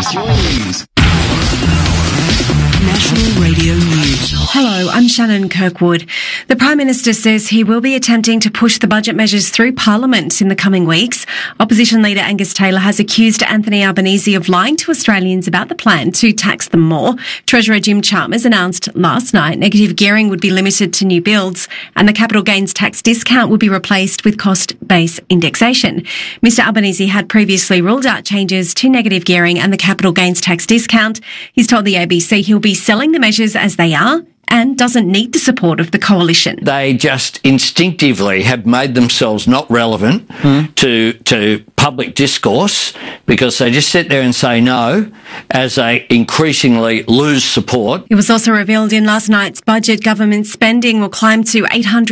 News. National Radio News. Hello, I'm Shannon Kirkwood. The Prime Minister says he will be attempting to push the budget measures through Parliament in the coming weeks. Opposition leader Angus Taylor has accused Anthony Albanese of lying to Australians about the plan to tax them more. Treasurer Jim Chalmers announced last night negative gearing would be limited to new builds and the capital gains tax discount would be replaced with cost-based indexation. Mr Albanese had previously ruled out changes to negative gearing and the capital gains tax discount. He's told the ABC he'll be selling the measures as they are and doesn't need the support of the coalition. They just instinctively have made themselves not relevant to public discourse because they just sit there and say no as they increasingly lose support. It was also revealed in last night's budget government spending will climb to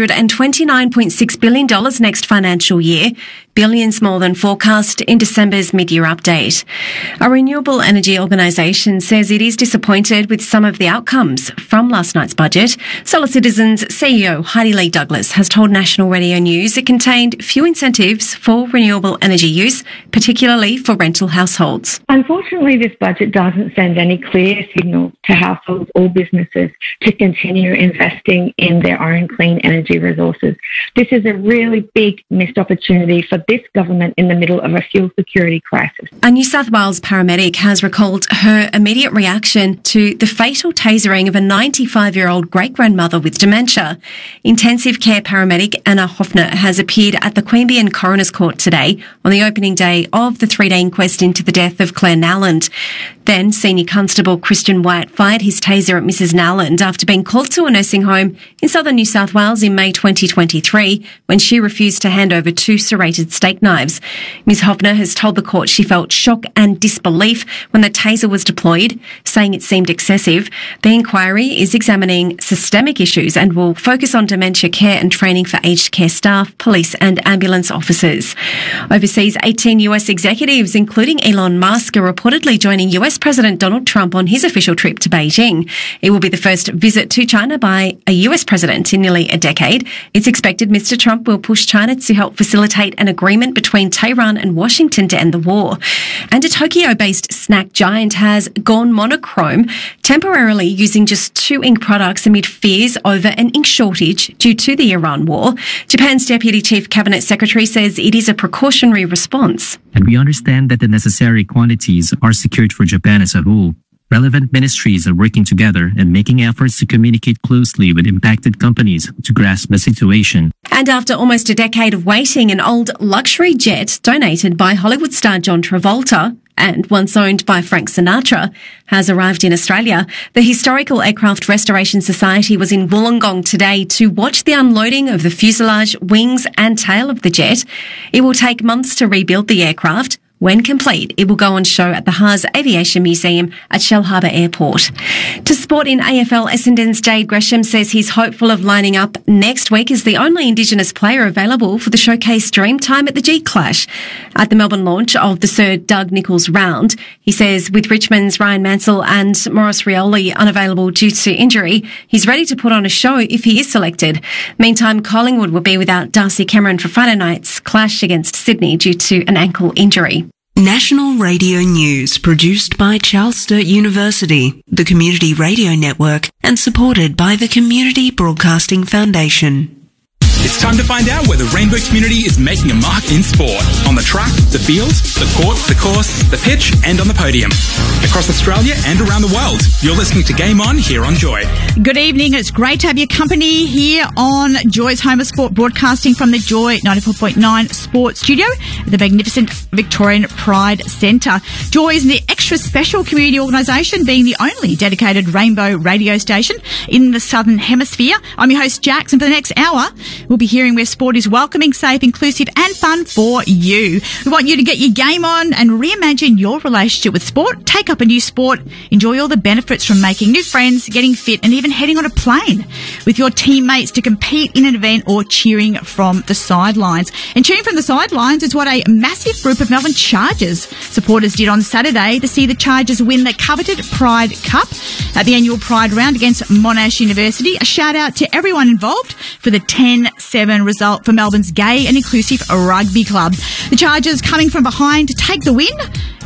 $829.6 billion next financial year, billions more than forecast in December's mid-year update. A renewable energy organisation says it is disappointed with some of the outcomes from last night's budget. Solar Citizens CEO Heidi Lee Douglas has told National Radio News it contained few incentives for renewable energy use, particularly for rental households. Unfortunately, this budget doesn't send any clear signal to households or businesses to continue investing in their own clean energy resources. This is a really big missed opportunity for this government in the middle of a fuel security crisis. A New South Wales paramedic has recalled her immediate reaction to the fatal tasering of a 95-year-old great-grandmother with dementia. Intensive care paramedic Anna Hoffner has appeared at the Queanbeyan Coroner's Court today on the opening day of the three-day inquest into the death of Claire Nowland. Then Senior Constable Christian White fired his taser at Mrs Nowland after being called to a nursing home in southern New South Wales in May 2023 when she refused to hand over two serrated steak knives. Ms Hoffner has told the court she felt shock and disbelief when the taser was deployed, saying it seemed excessive. The inquiry is examining systemic issues and will focus on dementia care and training for aged care staff, police and ambulance officers. Overseas, 18 US executives, including Elon Musk, are reportedly joining US President Donald Trump on his official trip to Beijing. It will be the first visit to China by a US president in nearly a decade. It's expected Mr Trump will push China to help facilitate an agreement between Tehran and Washington to end the war. And a Tokyo-based snack giant has gone monochrome, temporarily using just 2 ink products amid fears over an ink shortage due to the Iran war. Japan's Deputy Chief Cabinet Secretary says it is a precautionary response. And we understand that the necessary quantities are secured for Japan as a whole. Relevant ministries are working together and making efforts to communicate closely with impacted companies to grasp the situation. And after almost a decade of waiting, an old luxury jet donated by Hollywood star John Travolta and once owned by Frank Sinatra has arrived in Australia. The Historical Aircraft Restoration Society was in Wollongong today to watch the unloading of the fuselage, wings and tail of the jet. It will take months to rebuild the aircraft. When complete, it will go on show at the Haas Aviation Museum at Shellharbour Airport. To sport in AFL, Essendon's Jade Gresham says he's hopeful of lining up next week as the only Indigenous player available for the showcase Dreamtime at the G-Clash. At the Melbourne launch of the Sir Doug Nicholls round, he says with Richmond's Ryan Mansell and Maurice Rioli unavailable due to injury, he's ready to put on a show if he is selected. Meantime, Collingwood will be without Darcy Cameron for Friday night's clash against Sydney due to an ankle injury. National Radio News, produced by Charles Sturt University, the Community Radio Network, and supported by the Community Broadcasting Foundation. It's time to find out where the Rainbow community is making a mark in sport. On the track, the field, the court, the course, the pitch, and on the podium. Across Australia and around the world, you're listening to Game On here on Joy. Good evening. It's great to have your company here on Joy's Home of Sport, broadcasting from the Joy 94.9 Sports Studio at the magnificent Victorian Pride Centre. Joy is the extra special community organisation, being the only dedicated Rainbow radio station in the Southern Hemisphere. I'm your host, Jax, and for the next hour, we'll be hearing where sport is welcoming, safe, inclusive and fun for you. We want you to get your game on and reimagine your relationship with sport. Take up a new sport. Enjoy all the benefits from making new friends, getting fit and even heading on a plane with your teammates to compete in an event or cheering from the sidelines. And cheering from the sidelines is what a massive group of Melbourne Chargers supporters did on Saturday to see the Chargers win the coveted Pride Cup at the annual Pride round against Monash University. A shout out to everyone involved for the 10-7 result for Melbourne's gay and inclusive rugby club. The Chargers coming from behind to take the win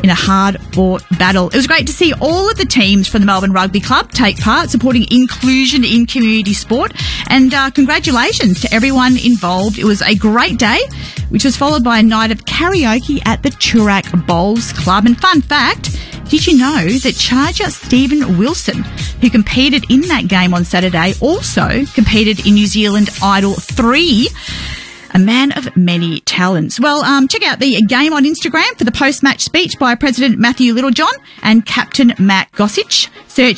in a hard-fought battle. It was great to see all of the teams from the Melbourne Rugby Club take part, supporting inclusion in community sport. And congratulations to everyone involved. It was a great day, which was followed by a night of karaoke at the Toorak Bowls Club. And fun fact, did you know that Charger Stephen Wilson, who competed in that game on Saturday, also competed in New Zealand Idol 3? A man of many talents. Well, check out the game on Instagram for the post-match speech by President Matthew Littlejohn and Captain Matt Gossage. Search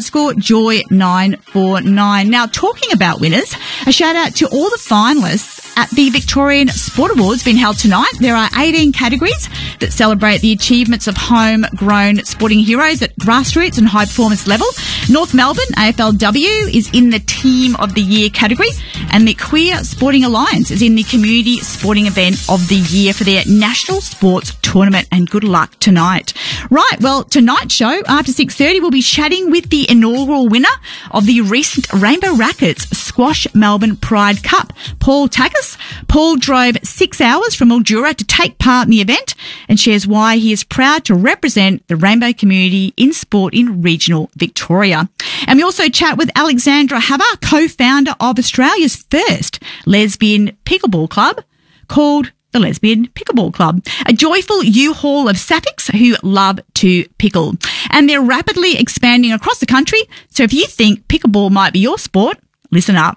GameOn_Joy949. Now, talking about winners, a shout out to all the finalists at the Victorian Sport Awards being held tonight. There are 18 categories that celebrate the achievements of homegrown sporting heroes at grassroots and high performance level. North Melbourne AFLW is in the Team of the Year category, and the Queer Sporting Alliance is in the Community Sporting Event of the Year for their National Sports Tournament. And good luck tonight. Right, well, tonight's show after 6:30 we'll be chatting with the inaugural winner of the recent Rainbow Rackets Squash Melbourne Pride Cup, Paul Takas. Paul drove 6 hours from Mildura to take part in the event and shares why he is proud to represent the rainbow community in sport in regional Victoria. And we also chat with Alexandra Haber, co-founder of Australia's first lesbian pickleball club called the Lesbian Pickleball Club, a joyful U-Haul of sapphics who love to pickle. And they're rapidly expanding across the country, so if you think pickleball might be your sport, listen up.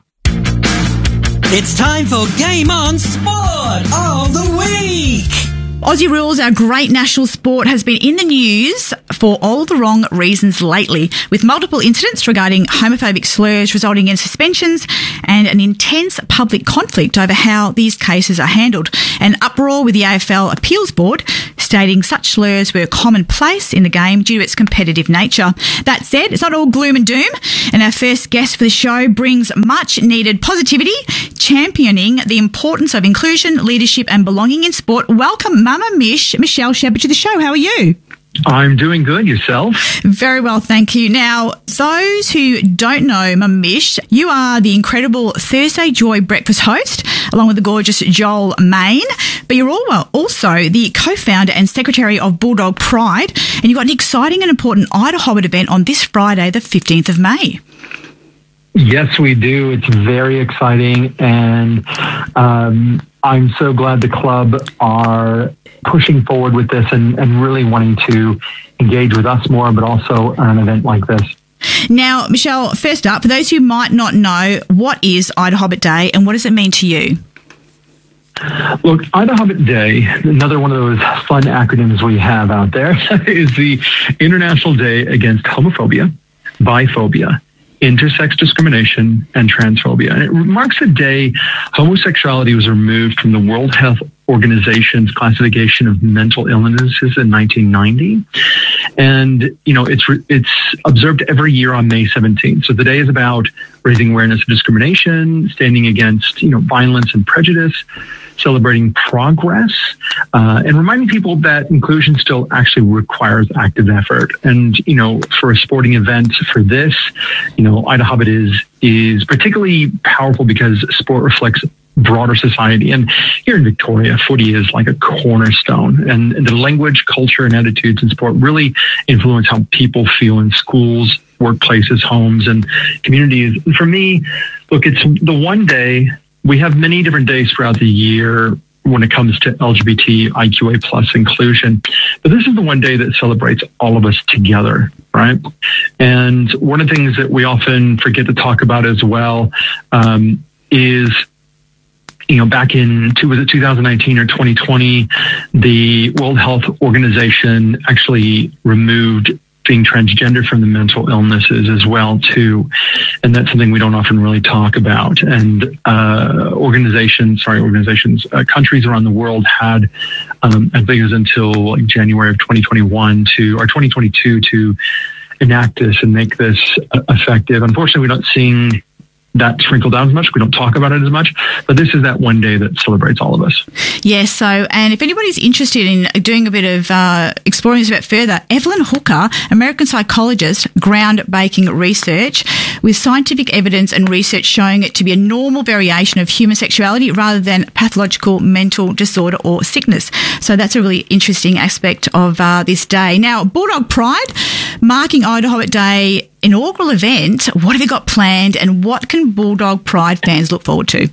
It's time for Game On Sport of the Week. Aussie Rules, our great national sport, has been in the news for all the wrong reasons lately, with multiple incidents regarding homophobic slurs resulting in suspensions and an intense public conflict over how these cases are handled. An uproar with the AFL Appeals Board stating such slurs were commonplace in the game due to its competitive nature. That said, it's not all gloom and doom, and our first guest for the show brings much needed positivity, championing the importance of inclusion, leadership and belonging in sport. Welcome, Mama Mish, Michelle Shepherd, to the show. How are you? I'm doing good. Yourself? Very well, thank you. Now, those who don't know Mama Mish, you are the incredible Thursday Joy breakfast host, along with the gorgeous Joel Main, but you're also the co-founder and secretary of Bulldog Pride, and you've got an exciting and important Ida Hobbit event on this Friday, the 15th of May. Yes, we do. It's very exciting, and I'm so glad the club are pushing forward with this and really wanting to engage with us more, but also an event like this. Now, Michelle, first up, for those who might not know, what is Ida Hobbit Day and what does it mean to you? Look, Ida Hobbit Day, another one of those fun acronyms we have out there, is the International Day Against Homophobia, Biphobia, Intersex discrimination, and transphobia. And it marks the day homosexuality was removed from the World Health Organization's classification of mental illnesses in 1990. And, you know, it's observed every year on May 17th. So the day is about raising awareness of discrimination, standing against, violence and prejudice, celebrating progress, and reminding people that inclusion still actually requires active effort. And, for a sporting event for this, Ida Hobbit is particularly powerful because sport reflects broader society. And here in Victoria, footy is like a cornerstone, and the language, culture, and attitudes in sport really influence how people feel in schools, workplaces, homes, and communities. And for me, look, it's the one day. We have many different days throughout the year when it comes to LGBTIQA plus inclusion, but this is the one day that celebrates all of us together, right? And one of the things that we often forget to talk about as well is, back in 2019 or 2020, the World Health Organization actually removed being transgender from the mental illnesses as well too, and that's something we don't often really talk about. And countries around the world had, I think it was until January of 2022 to enact this and make this effective. Unfortunately, we're not seeing that trickle down as much. We don't talk about it as much, but this is that one day that celebrates all of us. Yes. So, and if anybody's interested in doing a bit of exploring this a bit further, Evelyn Hooker, American psychologist, groundbreaking research with scientific evidence and research showing it to be a normal variation of human sexuality rather than pathological mental disorder or sickness. So that's a really interesting aspect of this day. Now, Bulldog Pride, marking Ida Hobbit Day inaugural event. What have you got planned, and what can Bulldog Pride fans look forward to?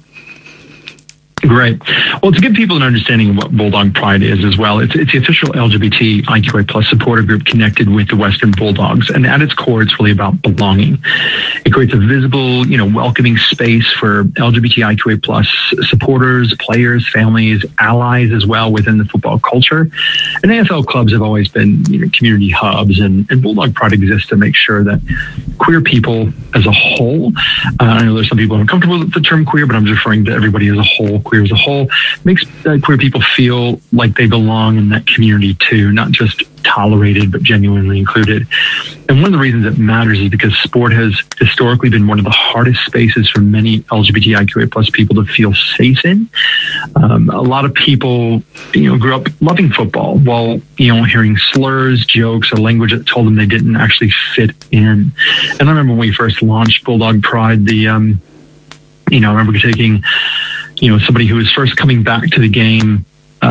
Great. Well, to give people an understanding of what Bulldog Pride is as well, it's the official LGBTIQA+ supporter group connected with the Western Bulldogs. And at its core, it's really about belonging. It creates a visible, welcoming space for LGBTIQA+ supporters, players, families, allies as well within the football culture. And AFL clubs have always been, community hubs, and Bulldog Pride exists to make sure that queer people as a whole, I know there's some people who are uncomfortable with the term queer, but I'm just referring to everybody as a whole, queer as a whole, makes queer people feel like they belong in that community too, not just tolerated, but genuinely included. And one of the reasons it matters is because sport has historically been one of the hardest spaces for many LGBTIQA+ people to feel safe in. A lot of people, grew up loving football while, hearing slurs, jokes, or language that told them they didn't actually fit in. And I remember when we first launched Bulldog Pride, I remember taking somebody who was first coming back to the game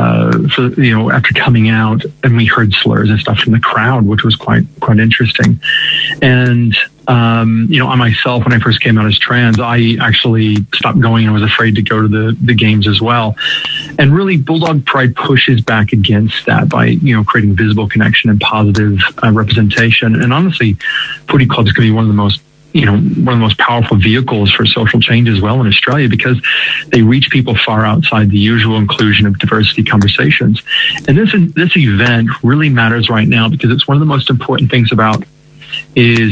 after coming out, and we heard slurs and stuff from the crowd, which was quite interesting. And I myself, when I first came out as trans, I actually stopped going. I was afraid to go to the games as well. And really, Bulldog Pride pushes back against that by creating visible connection and positive representation. And honestly, footy clubs can be one of the most powerful vehicles for social change as well in Australia, because they reach people far outside the usual inclusion of diversity conversations. And this event really matters right now because it's one of the most important things about is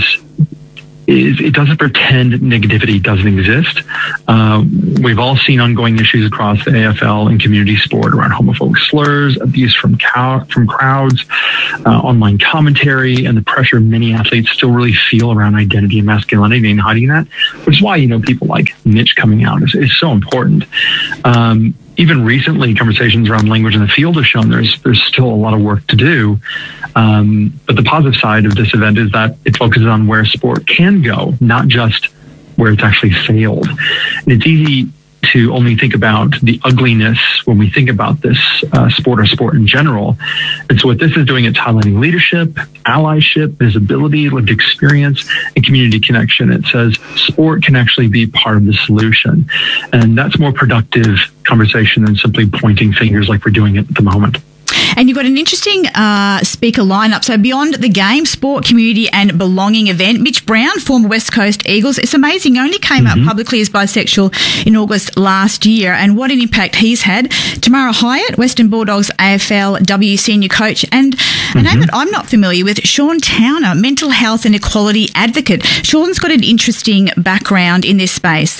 it doesn't pretend negativity doesn't exist. We've all seen ongoing issues across the AFL and community sport around homophobic slurs, abuse from crowds, online commentary, and the pressure many athletes still really feel around identity and masculinity and hiding that, which is why, people like Mitch coming out is so important. Even recently, conversations around language in the field have shown there's still a lot of work to do. But the positive side of this event is that it focuses on where sport can go, not just where it's actually failed. And it's easy to only think about the ugliness when we think about this sport or sport in general. And so what this is doing, it's highlighting leadership, allyship, visibility, lived experience, and community connection. It says sport can actually be part of the solution. And that's more productive conversation than simply pointing fingers like we're doing at the moment. And you've got an interesting speaker lineup. So beyond the game, sport, community and belonging event, Mitch Brown, former West Coast Eagles. It's amazing. Only came out publicly as bisexual in August last year, and what an impact he's had. Tamara Hyatt, Western Bulldogs AFLW senior coach, and a name that I'm not familiar with, Sean Towner, mental health and equality advocate. Sean's got an interesting background in this space.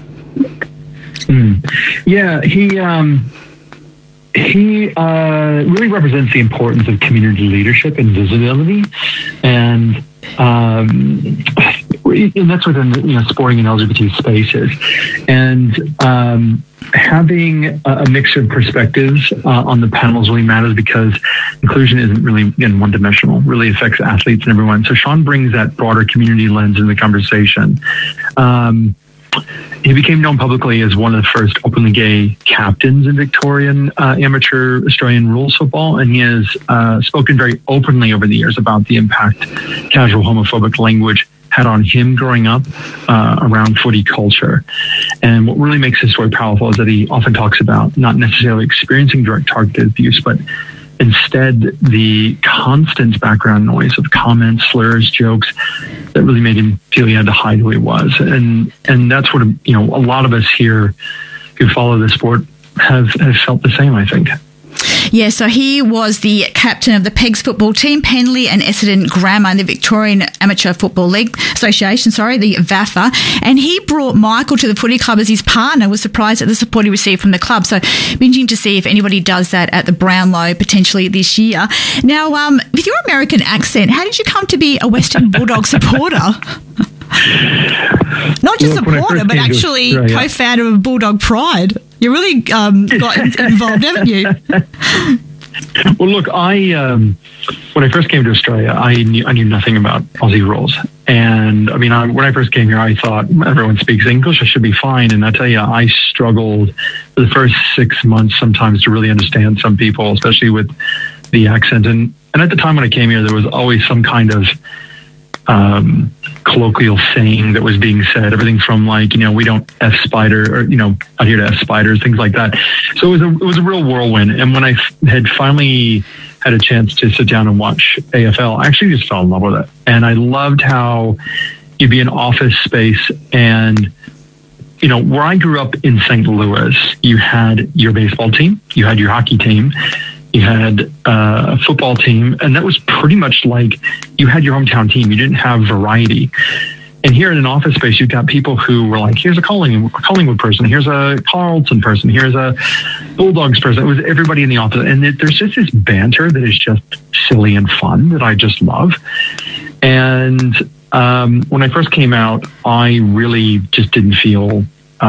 Yeah, he really represents the importance of community leadership and visibility, and that's within sporting and LGBT spaces. And having a mix of perspectives on the panels really matters because inclusion isn't really one-dimensional. Really affects athletes and everyone. So Sean brings that broader community lens in the conversation. He became known publicly as one of the first openly gay captains in Victorian amateur Australian rules football, and he has spoken very openly over the years about the impact casual homophobic language had on him growing up around footy culture. And what really makes his story powerful is that he often talks about not necessarily experiencing direct targeted abuse, but instead the constant background noise of comments, slurs, jokes that really made him feel he had to hide who he was. And that's what, a lot of us here who follow the sport have felt the same, I think. Yeah, so he was the captain of the Pegs football team, Penley and Essendon Grammar, and the Victorian Amateur Football League Association, the VAFA. And he brought Michael to the footy club as his partner, was surprised at the support he received from the club. So interesting to see if anybody does that at the Brownlow potentially this year. Now, with your American accent, how did you come to be a Western Bulldog supporter? Not just supporter, but actually co-founder of Bulldog Pride. You really got involved, haven't you? Well, look, when I first came to Australia, I knew nothing about Aussie rules. And I mean, when I first came here, I thought everyone speaks English, I should be fine. And I tell you, I struggled for the first 6 months sometimes to really understand some people, especially with the accent. And at the time when I came here, there was always some kind of colloquial saying that was being said, everything from like, we don't F spider, or, out here to F spiders, things like that. So it was a real whirlwind. And when I had finally had a chance to sit down and watch AFL, I actually just fell in love with it. And I loved how you'd be in office space and, where I grew up in St. Louis, you had your baseball team, you had your hockey team, you had a football team, and that was pretty much like you had your hometown team. You didn't have variety. And here in an office space, you've got people who were like, here's a Collingwood person, here's a Carlton person, here's a Bulldogs person. It was everybody in the office. And there's just this banter that is just silly and fun that I just love. And when I first came out, I really just didn't feel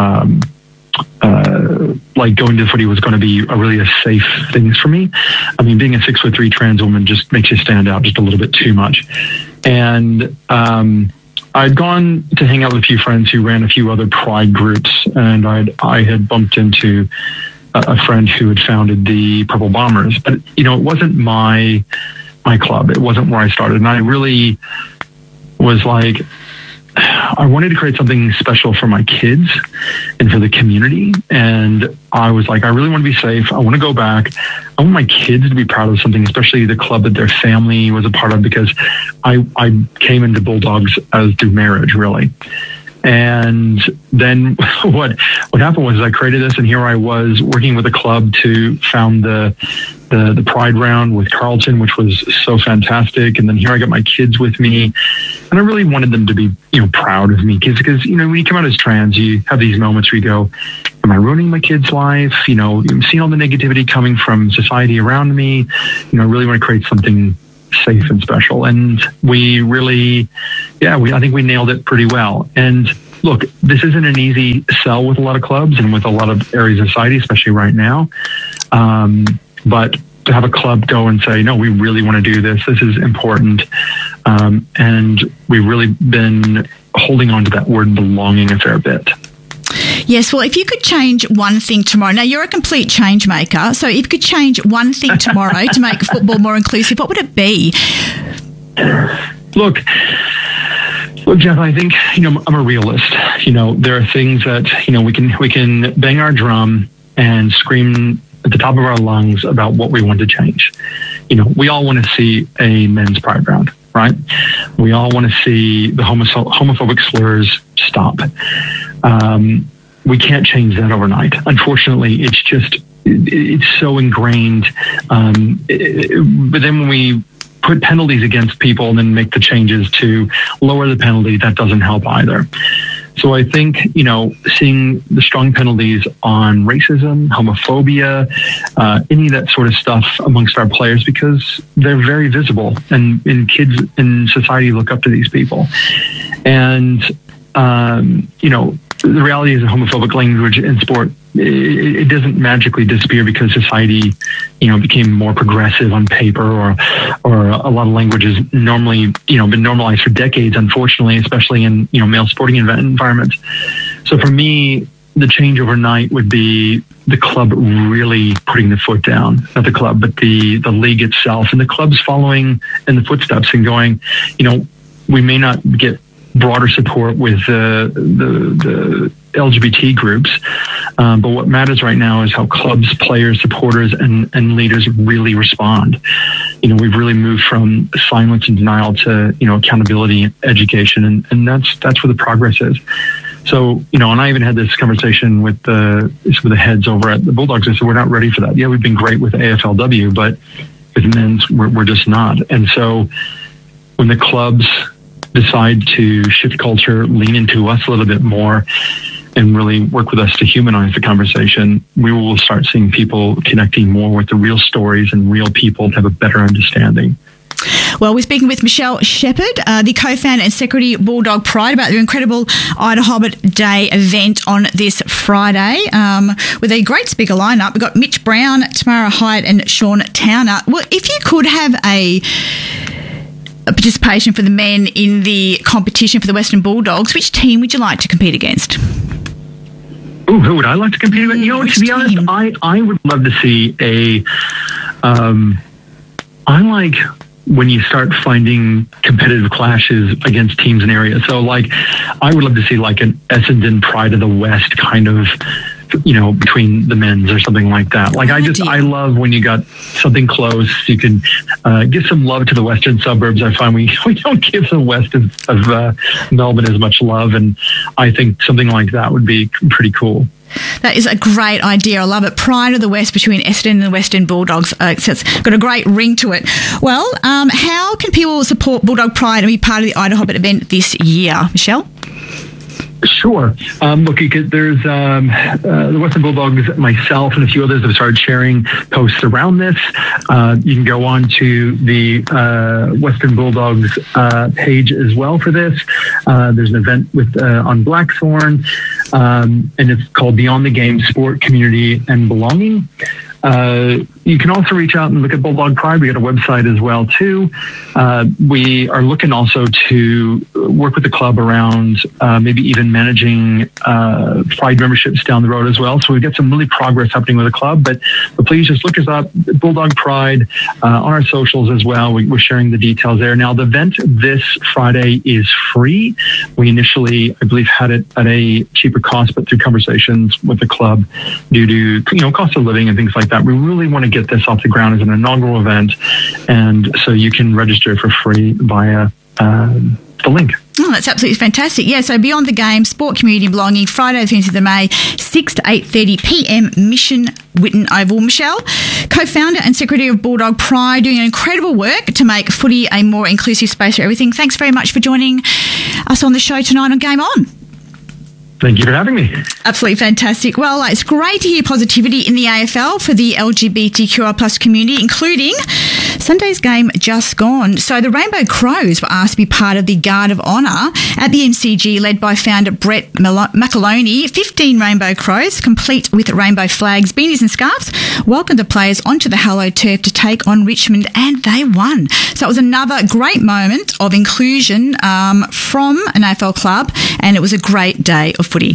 like going to the footy was going to be a safe thing for me. I mean, being a 6'3" trans woman just makes you stand out just a little bit too much. And I'd gone to hang out with a few friends who ran a few other pride groups, and I had bumped into a friend who had founded the Purple Bombers. But it wasn't my club. It wasn't where I started, and I really was like, I wanted to create something special for my kids and for the community. And I was like, I really want to be safe. I want to go back. I want my kids to be proud of something, especially the club that their family was a part of, because I came into Bulldogs as through marriage, really. And then what happened was I created this, and here I was working with a club to found the Pride Round with Carlton, which was so fantastic. And then here I got my kids with me, and I really wanted them to be, proud of me, because when you come out as trans, you have these moments where you go, am I ruining my kid's life? I'm seeing all the negativity coming from society around me. I really want to create something safe and special. And we really, I think we nailed it pretty well. And look, this isn't an easy sell with a lot of clubs and with a lot of areas of society, especially right now. But to have a club go and say, no, we really want to do this. This is important. And we've really been holding on to that word belonging a fair bit. Yes, well, if you could change one thing tomorrow, now you're a complete change maker, so if you could change one thing tomorrow to make football more inclusive, what would it be? Look, Jeff, I think, I'm a realist. There are things that, we can bang our drum and scream at the top of our lungs about what we want to change. We all want to see a men's Pride Round, right? We all want to see the homophobic slurs stop. We can't change that overnight. Unfortunately, it's so ingrained. But then when we put penalties against people and then make the changes to lower the penalty, that doesn't help either. So I think, seeing the strong penalties on racism, homophobia, any of that sort of stuff amongst our players, because they're very visible, and kids in society look up to these people. And, the reality is that homophobic language in sport, it doesn't magically disappear because society, became more progressive on paper, or a lot of languages normally, been normalized for decades, unfortunately, especially in, male sporting environments. So for me, the change overnight would be the club really putting the foot down, not the club, but the league itself, and the clubs following in the footsteps and going, we may not get broader support with the LGBT groups. But what matters right now is how clubs, players, supporters, and leaders really respond. We've really moved from silence and denial to, accountability, education, and that's where the progress is. So, and I even had this conversation with some of the heads over at the Bulldogs. I said, we're not ready for that. Yeah, we've been great with AFLW, but with men's, we're just not. And so when the clubs decide to shift culture, lean into us a little bit more, and really work with us to humanize the conversation, we will start seeing people connecting more with the real stories and real people to have a better understanding. Well, we're speaking with Michelle Shepherd, the co-founder and secretary of Bulldog Pride, about their incredible Ida Hobbit Day event on this Friday with a great speaker lineup. We've got Mitch Brown, Tamara Hyatt and Sean Towner. Well, if you could have a participation for the men in the competition for the Western Bulldogs, which team would you like to compete against? Ooh, who would I like to compete with? To be honest, I would love to see I like when you start finding competitive clashes against teams in areas. So, I would love to see an Essendon Pride of the West kind of, between the men's or something like that. I love when you got something close. You can give some love to the western suburbs. I find we don't give the west of Melbourne as much love, and I think something like that would be pretty cool. That is a great idea. I love it. Pride of the West between Essendon and the Western Bulldogs. It's got a great ring to it. Well, how can people support Bulldog Pride and be part of the Ida Hobbit event this year? Michelle? Sure. Look, there's the Western Bulldogs, myself, and a few others have started sharing posts around this. You can go on to the Western Bulldogs page as well for this. There's an event on Blackthorn, and it's called Beyond the Game: Sport, Community, and Belonging. You can also reach out and look at Bulldog Pride. We got a website as well, too. We are looking also to work with the club around maybe even managing Pride memberships down the road as well. So we've got some really progress happening with the club. But please just look us up, Bulldog Pride, on our socials as well. We're sharing the details there. Now, the event this Friday is free. We initially, I believe, had it at a cheaper cost, but through conversations with the club due to cost of living and things like that, we really want to get this off the ground as an inaugural event, and so you can register for free via the link. Oh, that's absolutely fantastic. Yeah, so Beyond the Game, Sport, Community and Belonging, Friday the 20th of May, 6 to 8:30 p.m, Mission Whitten Oval. Michelle, co-founder and secretary of Bulldog Pride, doing incredible work to make footy a more inclusive space for everything. Thanks very much for joining us on the show tonight on Game On. Thank you for having me. Absolutely fantastic. Well, it's great to hear positivity in the AFL for the LGBTQI plus community, including Sunday's game just gone. So the Rainbow Crows were asked to be part of the Guard of Honour at the MCG, led by founder Brett McAloney. 15 Rainbow Crows, complete with rainbow flags, beanies and scarves, welcomed the players onto the hallowed turf to take on Richmond, and they won. So it was another great moment of inclusion from an AFL club, and it was a great day of footy.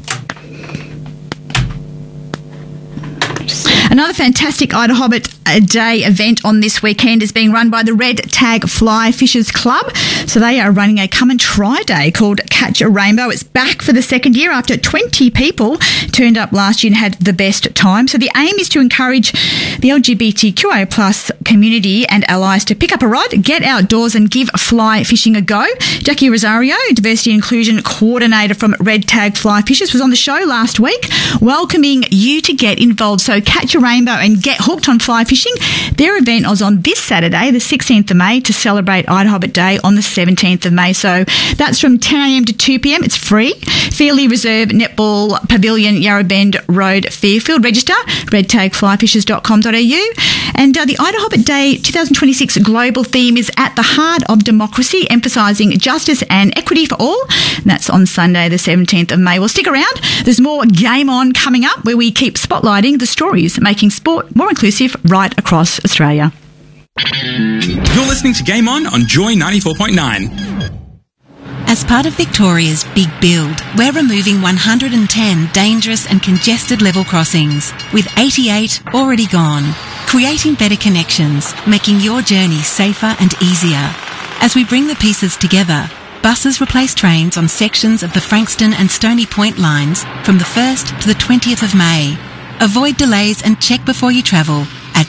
Another fantastic Ida Hobbit Day event on this weekend is being run by the Red Tag Fly Fishers Club. So they are running a come and try day called Catch a Rainbow. It's back for the second year after 20 people turned up last year and had the best time. So the aim is to encourage the LGBTQI plus community and allies to pick up a rod, get outdoors and give fly fishing a go. Jackie Rosario, Diversity and Inclusion Coordinator from Red Tag Fly Fishers, was on the show last week welcoming you to get involved. So catch a rainbow and get hooked on fly fishing. Their event was on this Saturday, the 16th of May, to celebrate Ida Hobbit Day on the 17th of May. So that's from 10 a.m. to 2 p.m. It's free. Fearley Reserve Netball Pavilion, Yarra Bend Road, Fairfield. Register, redtagflyfishers.com.au. And the Ida Hobbit Day 2026 global theme is At the Heart of Democracy, emphasising justice and equity for all. And that's on Sunday, the 17th of May. Well, stick around. There's more Game On coming up, where we keep spotlighting the stories making sport more inclusive right across Australia. You're listening to Game On Joy 94.9. As part of Victoria's Big Build, we're removing 110 dangerous and congested level crossings, with 88 already gone, creating better connections, making your journey safer and easier. As we bring the pieces together, buses replace trains on sections of the Frankston and Stony Point lines from the 1st to the 20th of May. Avoid delays and check before you travel at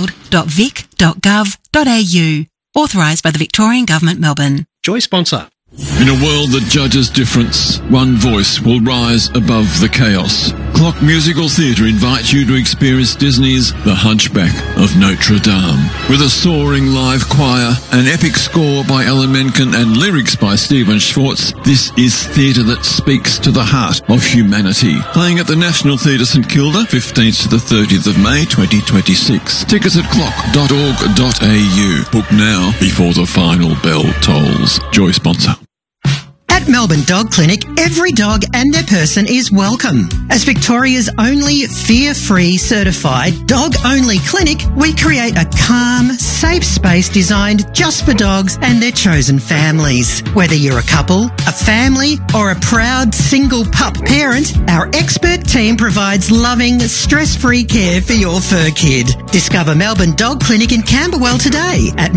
bigbuild.vic.gov.au. Authorised by the Victorian Government, Melbourne. Joy sponsor. In a world that judges difference, one voice will rise above the chaos. Clock Musical Theatre invites you to experience Disney's The Hunchback of Notre Dame. With a soaring live choir, an epic score by Alan Menken and lyrics by Stephen Schwartz, this is theatre that speaks to the heart of humanity. Playing at the National Theatre St Kilda, 15th to the 30th of May 2026. Tickets at clock.org.au. Book now before the final bell tolls. Joy sponsor. At Melbourne Dog Clinic, every dog and their person is welcome. As Victoria's only fear-free certified dog-only clinic, we create a calm, safe space designed just for dogs and their chosen families. Whether you're a couple, a family, or a proud single pup parent, our expert team provides loving, stress-free care for your fur kid. Discover Melbourne Dog Clinic in Camberwell today at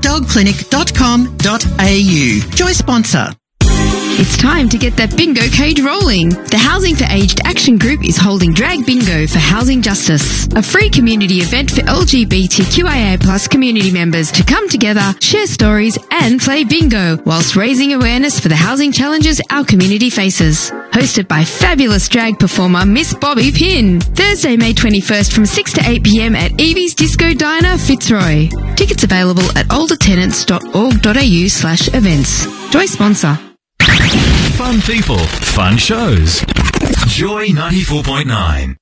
melbournedogclinic.com.au. Joy sponsor. It's time to get that bingo cage rolling. The Housing for Aged Action Group is holding Drag Bingo for Housing Justice, a free community event for LGBTQIA+ community members to come together, share stories and play bingo whilst raising awareness for the housing challenges our community faces. Hosted by fabulous drag performer Miss Bobby Pinn. Thursday, May 21st from 6 to 8 p.m. at Evie's Disco Diner, Fitzroy. Tickets available at oldertenants.org.au/events. Joy sponsor. Fun people, fun shows. Joy 94.9.